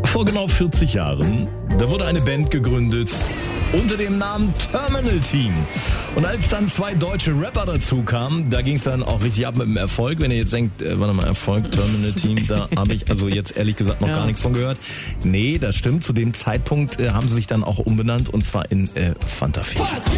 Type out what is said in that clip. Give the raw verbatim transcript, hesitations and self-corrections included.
Vor genau vierzig Jahren, da wurde eine Band gegründet unter dem Namen Terminal Team. Und als dann zwei deutsche Rapper dazu kamen, da ging es dann auch richtig ab mit dem Erfolg. Wenn ihr jetzt denkt, äh, warte mal, Erfolg, Terminal Team, da habe ich also jetzt ehrlich gesagt noch ja. gar nichts von gehört. Nee, das stimmt. Zu dem Zeitpunkt äh, haben sie sich dann auch umbenannt und zwar in äh, Fantafie.